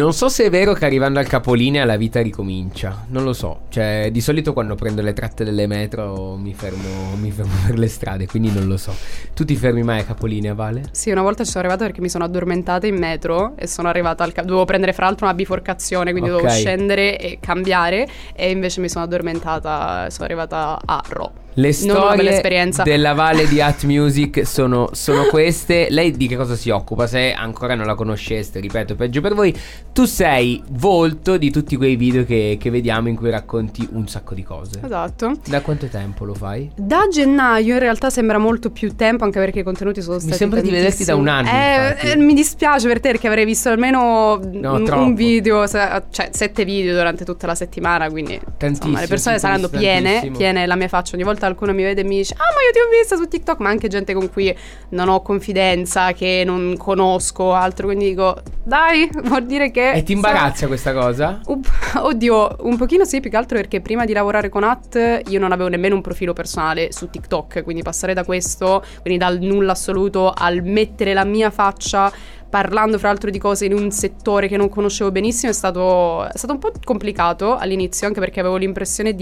Non so se è vero che arrivando al capolinea la vita ricomincia. Non lo so. Cioè, di solito quando prendo le tratte delle metro mi fermo per le strade, quindi non lo so. Tu ti fermi mai a capolinea, Vale? Sì, una volta ci sono arrivata perché mi sono addormentata in metro e sono arrivata dovevo prendere fra l'altro una biforcazione, quindi dovevo scendere e cambiare, e invece mi sono addormentata, sono arrivata a Rho. Le storie della Vale di At Music sono queste. Lei di che cosa si occupa? Se ancora non la conosceste, ripeto, peggio per voi. Tu sei volto di tutti quei video che vediamo in cui racconti un sacco di cose. Esatto. Da quanto tempo lo fai? Da gennaio, in realtà sembra molto più tempo, anche perché i contenuti sono stati mi sembra di vederti da un anno. Mi dispiace per te, perché avrei visto almeno un video, cioè 7 video durante tutta la settimana, quindi insomma, le persone saranno piene la mia faccia. Ogni volta qualcuno mi vede e mi dice: ah, ma io ti ho vista su TikTok, ma anche gente con cui non ho confidenza, che non conosco, altro, quindi dico dai, vuol dire che... E ti imbarazza questa cosa? Oddio, un pochino sì, più che altro perché prima di lavorare con At io non avevo nemmeno un profilo personale su TikTok, quindi passare da questo, quindi dal nulla assoluto al mettere la mia faccia parlando fra l'altro di cose in un settore che non conoscevo benissimo, è stato un po' complicato all'inizio, anche perché avevo l'impressione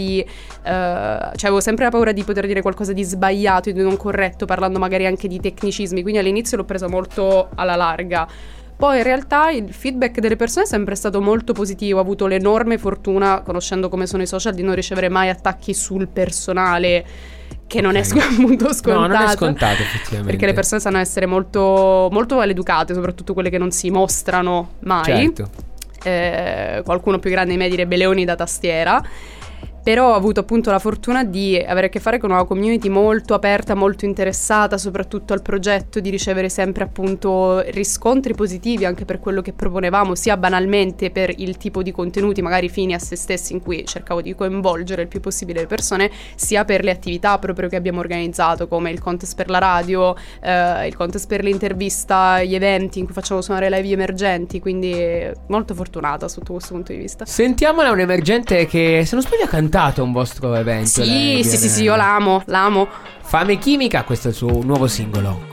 cioè avevo sempre la paura di poter dire qualcosa di sbagliato, di non corretto, parlando magari anche di tecnicismi, quindi all'inizio l'ho presa molto alla larga. Poi in realtà il feedback delle persone è sempre stato molto positivo, ho avuto l'enorme fortuna, conoscendo come sono i social, di non ricevere mai attacchi sul personale, che non è appunto scontato. No, non è scontato effettivamente, perché le persone sanno essere molto, molto maleducate, soprattutto quelle che non si mostrano mai. Certo. Qualcuno più grande di me direbbe leoni da tastiera. Però ho avuto appunto la fortuna di avere a che fare con una community molto aperta, molto interessata soprattutto al progetto, di ricevere sempre appunto riscontri positivi anche per quello che proponevamo, sia banalmente per il tipo di contenuti magari fini a se stessi, in cui cercavo di coinvolgere il più possibile le persone, sia per le attività proprio che abbiamo organizzato, come il contest per la radio, il contest per l'intervista, gli eventi in cui facciamo suonare live emergenti, quindi molto fortunata sotto questo punto di vista. Sentiamola, un emergente che, se non sbaglio, ha cantato un vostro evento. Sì, io l'amo. Fame Chimica, questo è il suo nuovo singolo.